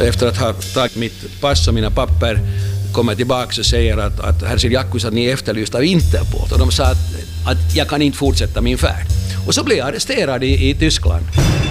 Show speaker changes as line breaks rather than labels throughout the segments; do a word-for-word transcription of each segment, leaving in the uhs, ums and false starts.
Efter att ha tagit mitt pass och mina papper kommer tillbaka och säger att, att herr Siliakus, att ni är efterlyst av Interpol. Och de sa att, att jag kan inte fortsätta min färd. Och så blev jag arresterad i, i Tyskland.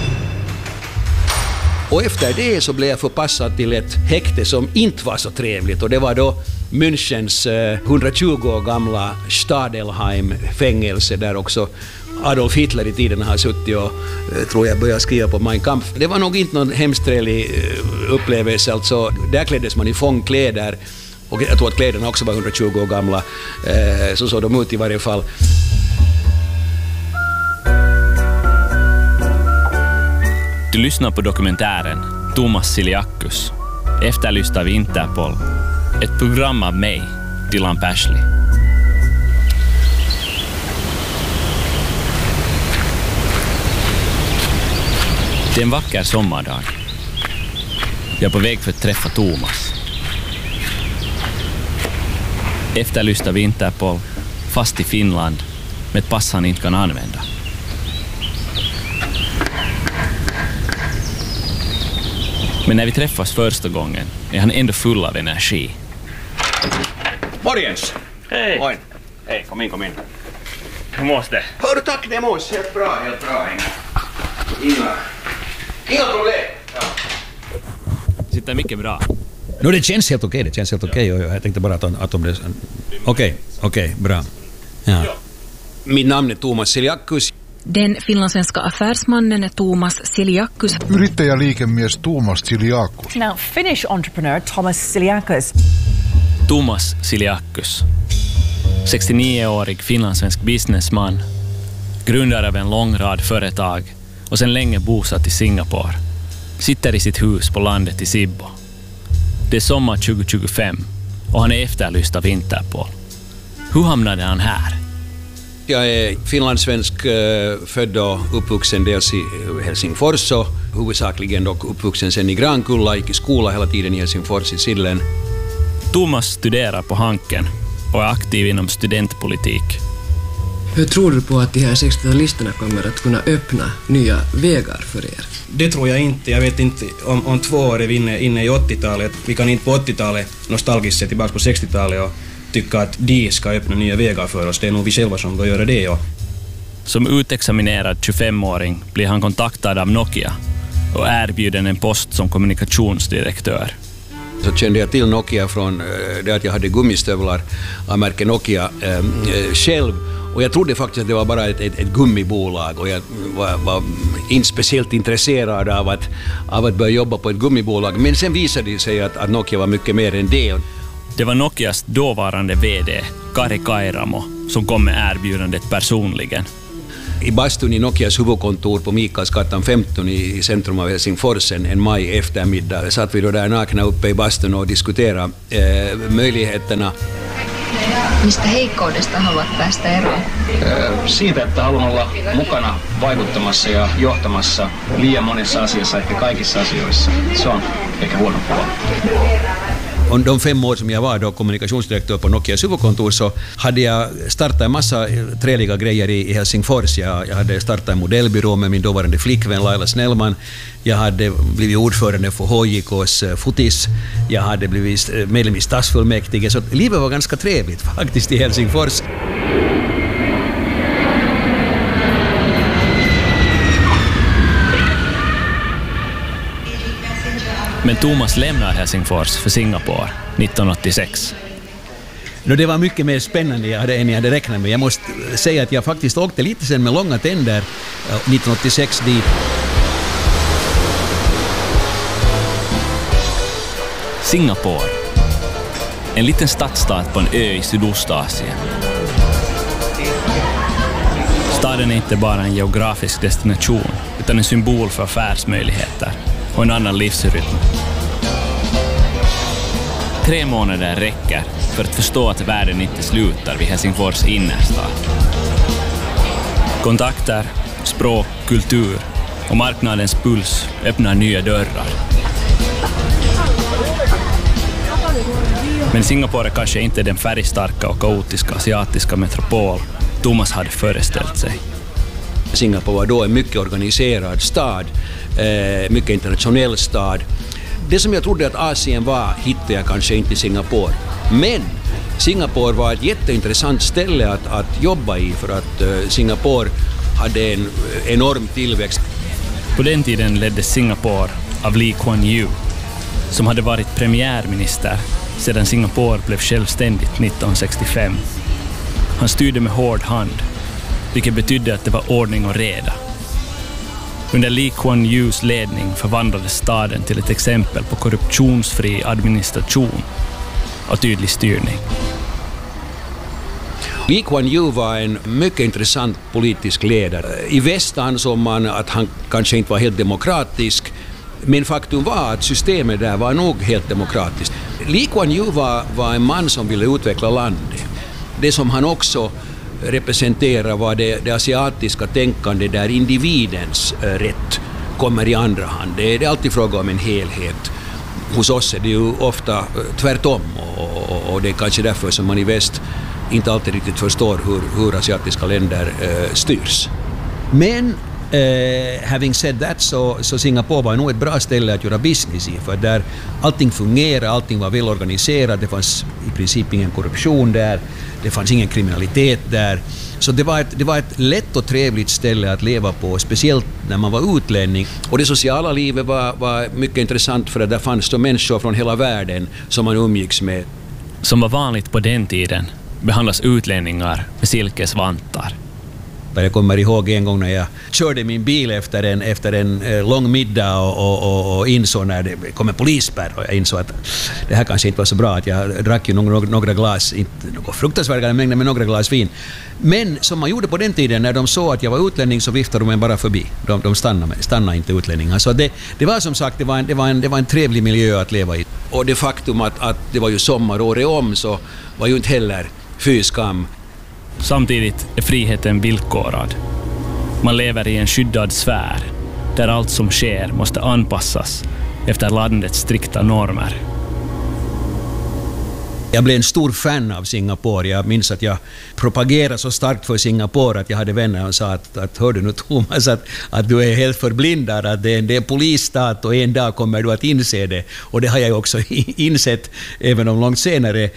Och efter det så blev jag förpassad till ett häkte som inte var så trevligt. Och det var då Münchens eh, hundratjugo år gamla Stadelheim-fängelse, där också Adolf Hitler i tiden har suttit och eh, tror jag började skriva på Mein Kampf. Det var nog inte någon hemskt trevlig eh, upplevelse. Alltså, där kläddes man i fångkläder. Och jag tror att kläderna också var hundratjugo år gamla. Eh, så såg de ut i varje fall.
Du lyssnar på dokumentären Thomas Siliakus, efterlyst av Interpol. Ett program av mig, Dylan Persley. Det är en vacker sommardag. Jag är på väg för att träffa Thomas. Efterlyst av Interpol, fast i Finland, med ett pass han inte kan använda. Men när vi träffas första gången är han ändå full av energi.
Morgens!
Hej!
Moin. Hej, kom in, kom in.
Hur mås det?
Hör du, tack, det mås. Helt bra, helt bra. Inga, inga, inga problem. Ja.
Sitter mycket bra.
No, det känns helt okej, det känns helt okej. Och jag tänkte bara att, att om det... Okej, okej, bra. Ja.
Min namn är Thomas Siliakus.
Den finlandssvenska affärsmannen är Thomas Siliakus.
Yrittäjäliikemies Thomas Siliakus.
Now, Finnish entrepreneur Thomas Siliakus.
Thomas Siliakus. sextionio-årig finlandssvensk businessman. Grundare av en lång rad företag och sedan länge bosatt i Singapore. Sitter i sitt hus på landet i Sibbo. Det är sommar tjugo tjugofem och han är efterlyst av Interpol. Hur hamnade han här?
Jag är finlandssvensk, född och uppvuxen dels i Helsingfors och huvudsakligen dock uppvuxen sen i Grankulla, gick i skola hela tiden i Helsingfors i Sillen.
Thomas studerar på Hanken och är aktiv inom studentpolitik.
Hur tror du på att de här sextiotalisterna kommer att kunna öppna nya vägar för er?
Det tror jag inte. Jag vet inte, om, om två år är vi inne, inne i åttiotalet. Vi kan inte på åttiotalet nostalgiskt se tillbaka på sextiotalet och tycka att de ska öppna nya vägar för oss. Det är nog vi själva som bör göra det. Ja.
Som utexaminerad tjugofemåring blir han kontaktad av Nokia och erbjuden en post som kommunikationsdirektör.
Så kände jag till Nokia från det att jag hade gummistövlar av märke Nokia äh, själv. Och jag trodde faktiskt att det var bara ett, ett, ett gummibolag och jag var, var inte speciellt intresserad av att, av att börja jobba på ett gummibolag. Men sen visade det sig att, att Nokia var mycket mer än det.
Det var Nokias dåvarande vd, Kari Kairamo, som kom med erbjudandet personligen.
I bastun i Nokias huvudkontor på Mikaelsgatan femton i centrum av Helsingfors en, en maj eftermiddag satt vi då där nakna uppe i bastun och diskuterade eh, möjligheterna.
Mistä heikkoudesta haluat päästä eroon?
Siitä, että haluan olla mukana vaikuttamassa ja johtamassa liian monessa asiassa, ehkä kaikissa asioissa. Se on ehkä huono puoli.
Om de fem år som jag var då kommunikationsdirektör på Nokias huvudkontor så hade jag startat en massa trevliga grejer i, i Helsingfors. Jag, jag hade startat en modellbyrå med min dåvarande flickvän Laila Snellman. Jag hade blivit ordförande för H J K:s fotis. Jag hade blivit medlem i stadsfullmäktige. Så livet var ganska trevligt faktiskt i Helsingfors.
Men Thomas lämnar Helsingfors för Singapore nittonhundraåttiosex.
No, det var mycket mer spännande jag hade, än jag hade räknat med. Jag måste säga att jag faktiskt åkte lite sen med långa tänder nittonhundraåttiosex dit.
Singapore. En liten stadsstat på en ö i Sydostasien. Staden är inte bara en geografisk destination utan en symbol för affärsmöjligheter och en annan livsrytm. Tre månader räcker för att förstå att världen inte slutar vid Helsingfors innerstad. Kontakter, språk, kultur och marknadens puls öppnar nya dörrar. Men Singapore är kanske inte den färgstarka och kaotiska asiatiska metropol Thomas hade föreställt sig.
Singapore var då en mycket organiserad stad, eh, mycket internationell stad. det som jag trodde att Asien var hittade jag kanske inte i Singapore. Men Singapore var ett jätteintressant ställe att, att jobba i för att uh, Singapore hade en enorm tillväxt.
På den tiden ledde Singapore av Lee Kuan Yew, som hade varit premiärminister sedan Singapore blev självständigt nittonhundrasextiofem. Han styrde med hård hand, vilket betydde att det var ordning och reda. Under Lee Kuan Yews ledning förvandlades staden till ett exempel på korruptionsfri administration och tydlig styrning.
Lee Kuan Yew var en mycket intressant politisk ledare. I väst ansåg man att han kanske inte var helt demokratisk, men faktum var att systemet där var nog helt demokratiskt. Lee Kuan Yew var, var en man som ville utveckla landet. Det som han också representerar var det, det asiatiska tänkande där individens äh, rätt kommer i andra hand. Det, det är alltid fråga om en helhet. Hos oss är det ju ofta äh, tvärtom och, och, och det är kanske därför som man i väst inte alltid riktigt förstår hur, hur asiatiska länder äh, styrs.
Men Uh, having said that så, så Singapore var nog ett bra ställe att göra business i, för där allting fungerade, allting var välorganiserat, det fanns i princip ingen korruption där, det fanns ingen kriminalitet där. Så det var, ett, det var ett lätt och trevligt ställe att leva på, speciellt när man var utlänning.
Och det sociala livet var, var mycket intressant för att där fanns det människor från hela världen som man umgicks med.
Som var vanligt på den tiden behandlas utlänningar med silkesvantar.
Jag kommer ihåg en gång när jag körde min bil efter en, efter en eh, lång middag och, och, och, och insåg när det kom en polisspärr och jag insåg att det här kanske inte var så bra, att jag drack ju några, några glas, inte några fruktansvärda mängder, men några glas vin. Men som man gjorde på den tiden, när de såg att jag var utlänning så viftade de mig bara förbi. De, de stannade, stannade inte utlänningar. Så det, det var som sagt, det var, en, det, var en, det var en trevlig miljö att leva i.
Och det faktum att, att det var ju sommar året om så var ju inte heller fy skam.
Samtidigt är friheten villkorad. Man lever i en skyddad sfär där allt som sker måste anpassas efter landets strikta normer.
Jag blev en stor fan av Singapore. Jag minns att jag propagerade så starkt för Singapore att jag hade vänner som sa att, att hör du nu Thomas, att, att du är helt förblindad, att det är, en, det är en polisstat och en dag kommer du att inse det. Och det har jag också insett, även om långt senare.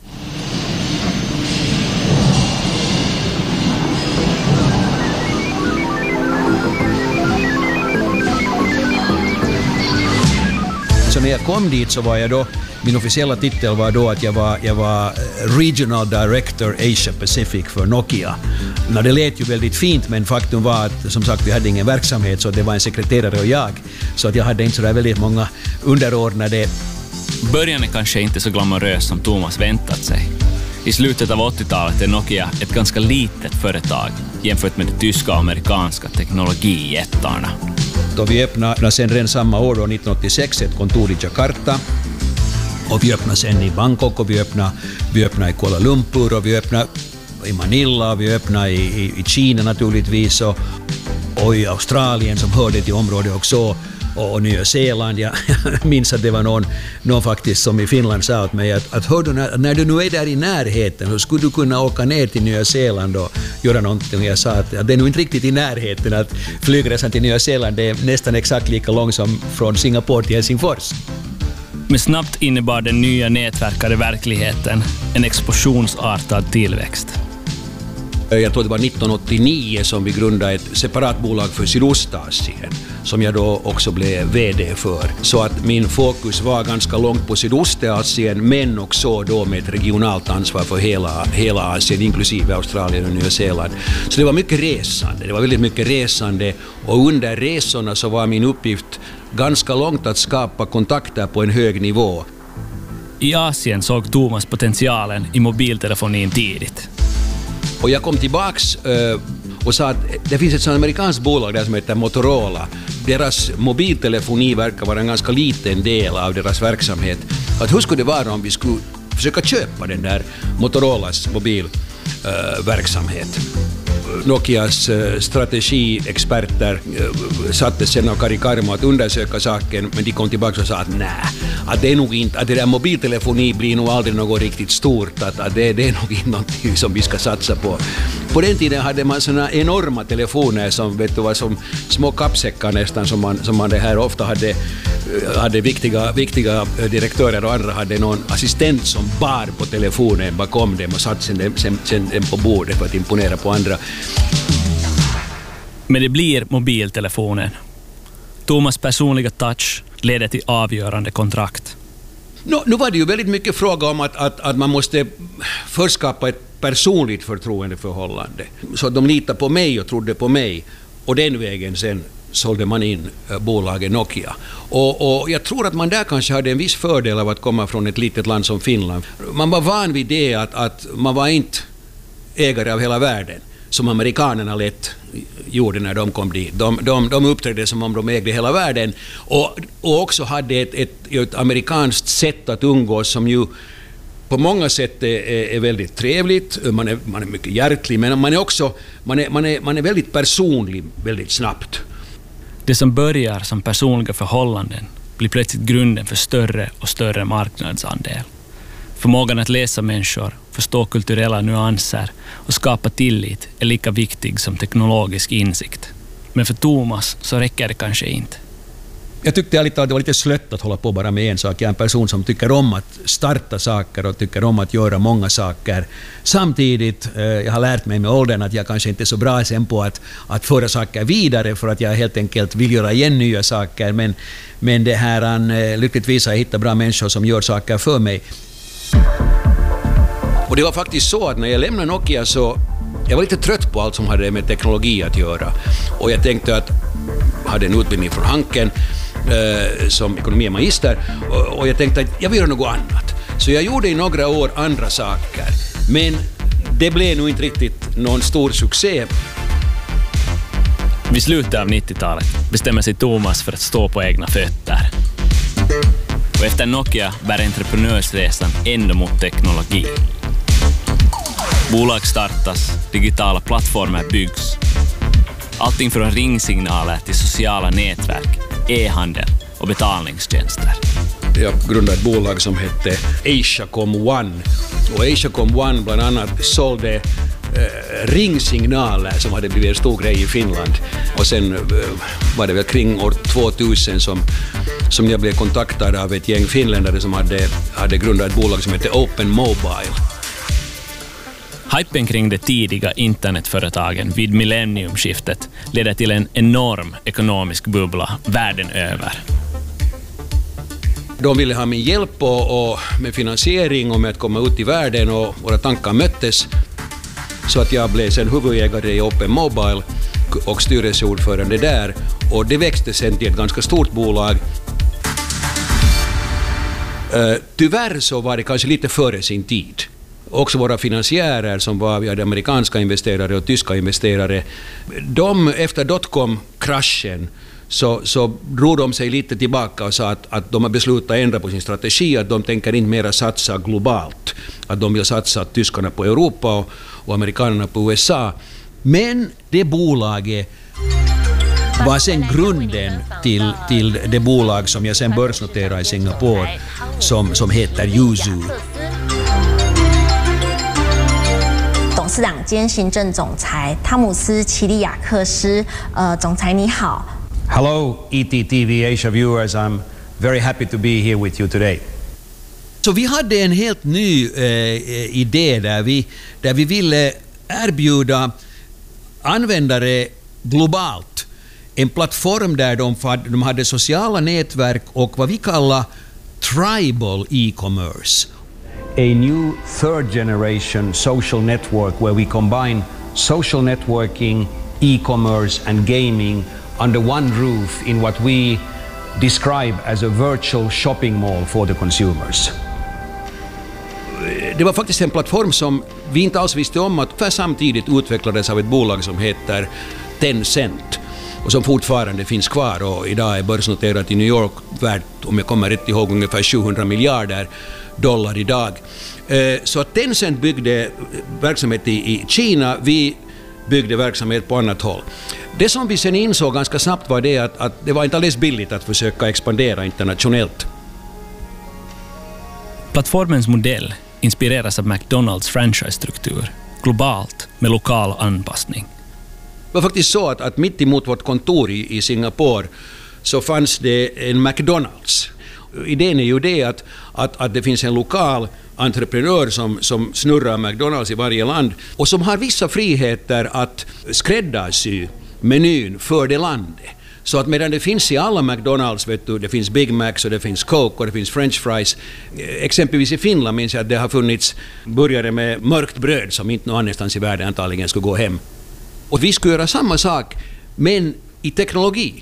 Så när jag kom dit så var jag då, min officiella titel var då att jag var, jag var Regional Director Asia Pacific för Nokia. Nå, det lät ju väldigt fint, men faktum var att som sagt vi hade ingen verksamhet, så det var en sekreterare och jag. Så att jag hade inte så där väldigt många underordnade.
Början är kanske inte så glamorös som Thomas väntat sig. I slutet av åttiotalet är Nokia ett ganska litet företag jämfört med de tyska och amerikanska teknologijättarna.
Då vi öppnade sen redan samma år, då, nittonhundraåttiosex, ett kontor i Jakarta. Och vi öppnade sen i Bangkok, och vi öppnade, vi öppnade i Kuala Lumpur, och vi öppnade i Manila, och vi öppnade i, i, i Kina naturligtvis, och, och i Australien som hörde till området också, och, och Nya Zeeland. Jag, jag minns att det var någon, någon faktiskt som i Finland sa åt mig att, att hör du, när, när du nu är där i närheten så skulle du kunna åka ner till Nya Zeeland och göra någonting. Och jag sa att, att det är nog inte riktigt i närheten, att flygresan till Nya Zeeland är nästan exakt lika lång som från Singapore till Helsingfors.
Men snabbt innebar den nya nätverkade verkligheten en explosionsartad tillväxt.
Jag tror det var nittonhundraåttionio som vi grundade ett separat bolag för Sydostasien, som jag då också blev vd för. Så att min fokus var ganska långt på Sydostasien, men också då med ett regionalt ansvar för hela, hela Asien, inklusive Australien och Nya Zeeland. Så det var mycket resande, det var väldigt mycket resande, och under resorna så var min uppgift ganska långt att skapa kontakter på en hög nivå.
I Asien såg Thomas potentialen i mobiltelefonin tidigt.
Och jag kom tillbaks uh, och sa att det finns ett sådant amerikanskt bolag där som heter Motorola. Deras mobiltelefoni verkar vara en ganska liten del av deras verksamhet. Att hur skulle det vara om vi skulle försöka köpa den där Motorolas mobilverksamhet? Uh, Nokias uh, strategiexperter uh, satte sen och Kari Karmo att undersöka saken, men de kom tillbaka och sa att nej, att det är nog inte, att det där mobiltelefoni blir nog aldrig något riktigt stort, att, att det, det är nog inte någonting som vi ska satsa på. På den tiden hade man såna enorma telefoner som, vet du vad, som små kappsäckar nästan, som man, som man det här ofta hade hade viktiga, viktiga direktörer och andra hade någon assistent som bar på telefonen bakom dem och satt sen, sen, sen dem på bordet för att imponera på andra.
Men det blir mobiltelefonen. Thomas personliga touch leder till avgörande kontrakt.
No, nu var det ju väldigt mycket fråga om att, att, att man måste förskapa ett personligt förtroendeförhållande. Så att de litade på mig och trodde på mig. Och den vägen sen sålde man in bolaget Nokia. Och, och jag tror att man där kanske hade en viss fördel av att komma från ett litet land som Finland. Man var van vid det att, att man var inte ägare av hela världen, som amerikanerna lätt gjorde när de kom dit. De, de, de uppträdde som om de ägde hela världen och, och också hade ett, ett, ett amerikanskt sätt att umgås som ju på många sätt är, är väldigt trevligt. Man är, man är mycket hjärtlig, men man är också man är, man är, man är väldigt personlig väldigt snabbt.
Det som börjar som personliga förhållanden blir plötsligt grunden för större och större marknadsandel. Förmågan att läsa människor, förstå kulturella nyanser och skapa tillit är lika viktig som teknologisk insikt. Men för Thomas så räcker det kanske inte.
Jag tyckte att det var lite slött att hålla på bara med en sak. Jag är en person som tycker om att starta saker och tycker om att göra många saker. Samtidigt, eh, jag har lärt mig med åldern att jag kanske inte är så bra sen på att, att föra saker vidare för att jag helt enkelt vill göra igen nya saker. Men, men det här, eh, lyckligtvis har jag hittat bra människor som gör saker för mig.
Och det var faktiskt så att när jag lämnade Nokia så jag var lite trött på allt som hade med teknologi att göra. Och jag tänkte att jag hade en utbildning från Hanken eh, som ekonomimagister och, och jag tänkte att jag vill göra något annat. Så jag gjorde i några år andra saker. Men det blev nog inte riktigt någon stor succé.
Vid slutet av nittiotalet bestämmer sig Thomas för att stå på egna fötter. Och efter Nokia bär entreprenörsresan ändå mot teknologi. Bolag startas, digitala plattformar byggs. Allting från ringsignaler till sociala nätverk, e-handel och betalningstjänster.
Jag grundade ett bolag som hette Asiacom One. Och Asiacom One bland annat sålde eh, ringsignaler som hade blivit en stor grej i Finland. Och sen eh, var det väl kring år tvåtusen som, som jag blev kontaktad av ett gäng finländare som hade, hade grundat ett bolag som hette Open Mobile.
Hypen kring de tidiga internetföretagen vid millenniumskiftet leder till en enorm ekonomisk bubbla världen över.
De ville ha min hjälp och, och med finansiering och med att komma ut i världen och våra tankar möttes. Så att jag blev sen huvudägare i Open Mobile och styrelseordförande där. Och det växte sen till ett ganska stort bolag. Uh, tyvärr så var det kanske lite före sin tid. Också våra finansiärer som var, vi hade amerikanska investerare och tyska investerare, de efter dotcom-kraschen så, så drog de sig lite tillbaka och sa att, att de har beslutat ändra på sin strategi, att de tänker inte mera satsa globalt, att de vill satsa tyskarna på Europa och, och amerikanerna på U S A. Men det bolaget var sen grunden till, till det bolag som jag sen börsnoterade i Singapore som, som heter Yuzu.
董事长兼行政总裁汤姆斯·齐利亚克斯，呃，总裁你好。
Hello, E T T V Asia viewers. I'm very happy to be here with you today. Så vi hade en helt ny eh, idé där vi, där vi ville erbjuda användare globalt en plattform där de, de hade sociala nätverk och vad vi kallar tribal e-commerce. A new third generation social network where we combine social networking, e-commerce and gaming under one roof in what we describe as a virtual shopping mall for the consumers.
Det var faktiskt en plattform som vi inte alls visste om att för samtidigt utvecklades av ett bolag som heter Tencent och som fortfarande finns kvar och idag är börsnoterat i New York värt, om jag kommer rätt ihåg, ungefär sjuhundra miljarder dollar idag. Så att Tencent byggde verksamhet i Kina, vi byggde verksamhet på annat håll. Det som vi sen insåg ganska snabbt var det att, att det var inte alldeles billigt att försöka expandera internationellt.
Plattformens modell inspireras av McDonalds franchise-struktur, globalt med lokal anpassning.
Det var faktiskt så att, att mitt emot vårt kontor i, i Singapore så fanns det en McDonald's. Idén är ju det att, att, att det finns en lokal entreprenör som, som snurrar McDonald's i varje land och som har vissa friheter att skräddarsy menyn för det landet. Så att medan det finns i alla McDonald's, vet du, det finns Big Macs och det finns Coke och det finns French fries. Exempelvis i Finland minns jag att det har funnits burgare med mörkt bröd som inte någon annanstans i världen antagligen skulle gå hem. Och vi skulle göra samma sak, men i teknologi.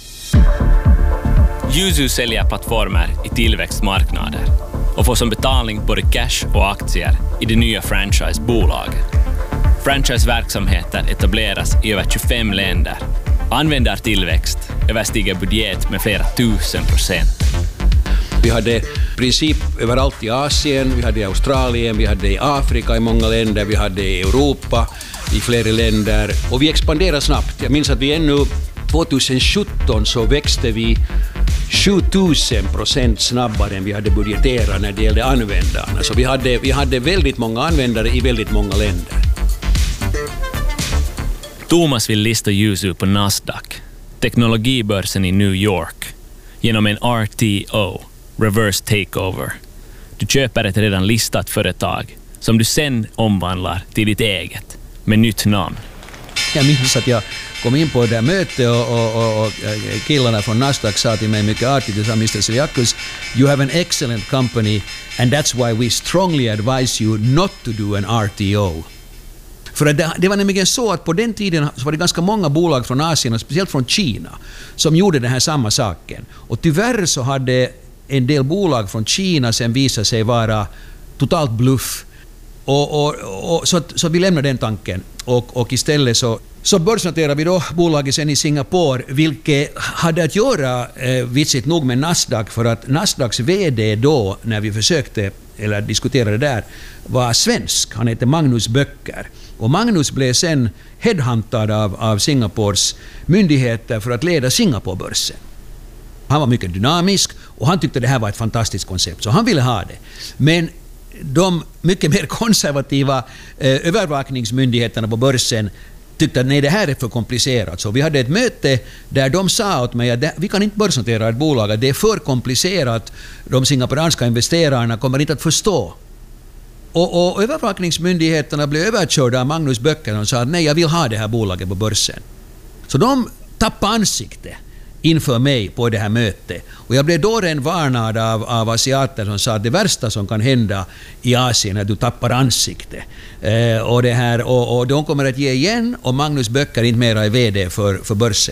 Yuzu säljer plattformar i tillväxtmarknader och får som betalning både cash och aktier i det nya franchisebolaget. Franchiseverksamheter etableras i över tjugofem länder. Användartillväxt överstiger budget med flera tusen procent.
Vi hade i princip överallt i Asien, vi hade i Australien, vi hade i Afrika i många länder, vi hade i Europa i flera länder och vi expanderade snabbt. Jag minns att vi ännu tjugosjutton så växte vi sjutusen procent snabbare än vi hade budgeterat när det gällde användarna. Så vi hade, vi hade väldigt många användare i väldigt många länder.
Thomas vill lista Yuzu på Nasdaq, teknologibörsen i New York, genom en R T O, reverse takeover. Du köper ett redan listat företag som du sen omvandlar till ditt eget med nytt namn.
Jag minns att jag kom in på det där mötet och, och, och, och killarna från Nasdaq sa till mig mycket artigt, det sa mister Siliakos, you have an excellent company and that's why we strongly advise you not to do an R T O. För det, det var nämligen så att på den tiden så var det ganska många bolag från Asien och speciellt från Kina som gjorde den här samma saken. Och tyvärr så hade en del bolag från Kina sen visat sig vara totalt bluff. Och, och, och, så, så vi lämnade den tanken och, och istället så, så börsnoterade vi då bolaget sen i Singapore, vilket hade att göra eh, vitsigt nog med Nasdaq, för att Nasdaqs vd då när vi försökte eller diskuterade där var svensk. Han heter Magnus Böcker. Och Magnus blev sen headhuntad av, av Singapores myndigheter för att leda Singaporebörsen. Han var mycket dynamisk och han tyckte det här var ett fantastiskt koncept, så han ville ha det. Men de mycket mer konservativa eh, övervakningsmyndigheterna på börsen tyckte att nej, det här är för komplicerat. Så vi hade ett möte där de sa åt mig att vi kan inte börsnotera ett bolag, att det är för komplicerat, de singaporeanska investerarna kommer inte att förstå. Och, och övervakningsmyndigheterna blev överkörda av Magnus Böcker och sa att nej, jag vill ha det här bolaget på börsen. Så de tappade ansikte inför mig på det här mötet. Och jag blev då redan varnad av, av asiater som sa att det värsta som kan hända i Asien är att du tappar ansikte. Eh, och, det här, och, och de kommer att ge igen och Magnus Böcker inte mera är vd för, för börsen.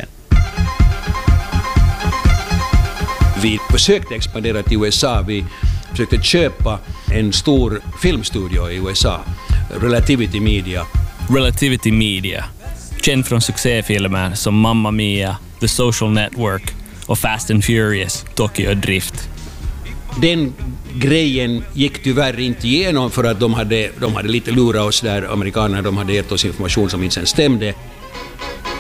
Vi försökte expandera till U S A. Vi försökte köpa en stor filmstudio i U S A, Relativity Media.
Relativity Media, känd från succéfilmer som Mamma Mia, The Social Network och Fast and Furious, Tokyo Drift.
Den grejen gick tyvärr inte igenom för att de hade, de hade lite lurat oss där, amerikanerna, de hade gett oss information som inte sen stämde.